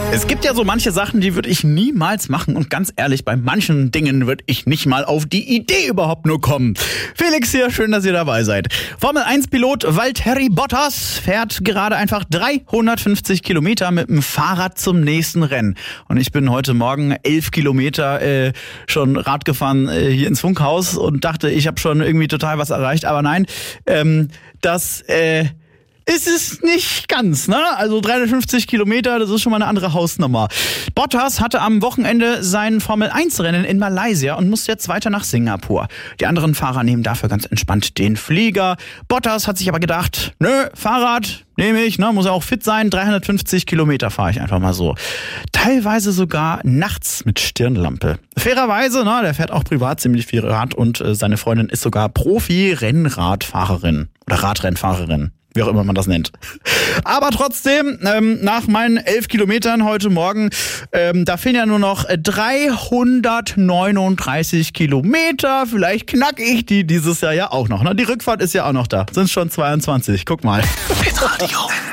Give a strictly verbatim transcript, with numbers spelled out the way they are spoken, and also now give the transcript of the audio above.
Es gibt ja so manche Sachen, die würde ich niemals machen. Und ganz ehrlich, bei manchen Dingen würde ich nicht mal auf die Idee überhaupt nur kommen. Felix hier, schön, dass ihr dabei seid. Formel eins Pilot Valtteri Bottas fährt gerade einfach dreihundertfünfzig Kilometer mit dem Fahrrad zum nächsten Rennen. Und ich bin heute Morgen elf Kilometer äh, schon Rad gefahren äh, hier ins Funkhaus und dachte, ich habe schon irgendwie total was erreicht. Aber nein, ähm, das... Äh, ist es nicht ganz, ne? Also dreihundertfünfzig Kilometer, das ist schon mal eine andere Hausnummer. Bottas hatte am Wochenende sein Formel eins Rennen in Malaysia und muss jetzt weiter nach Singapur. Die anderen Fahrer nehmen dafür ganz entspannt den Flieger. Bottas hat sich aber gedacht, nö, Fahrrad nehme ich, ne? Muss ja auch fit sein. dreihundertfünfzig Kilometer fahre ich einfach mal so. Teilweise sogar nachts mit Stirnlampe. Fairerweise, ne? Der fährt auch privat ziemlich viel Rad und äh, seine Freundin ist sogar Profi-Rennradfahrerin oder Radrennfahrerin. Wie auch immer man das nennt. Aber trotzdem, ähm, nach meinen elf Kilometern heute Morgen, ähm, da fehlen ja nur noch dreihundertneununddreißig Kilometer. Vielleicht knack ich die dieses Jahr ja auch noch. Ne? Die Rückfahrt ist ja auch noch da. Sind schon zweiundzwanzig. Guck mal. Hitradio